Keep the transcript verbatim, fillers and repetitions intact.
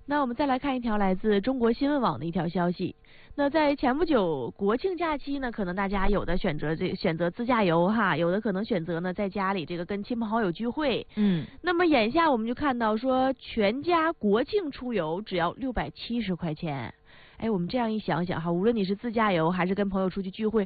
那我们再来看一条来自中国新闻网的一条消息。那在前不久国庆假期呢，可能大家有的选择这选择自驾游哈，有的可能选择呢在家里这个跟亲朋好友聚会。 嗯， 那么眼下我们就看到说，全家国庆出游只要六百七十块钱。哎，我们这样一想想哈，无论你是自驾游还是跟朋友出去聚会，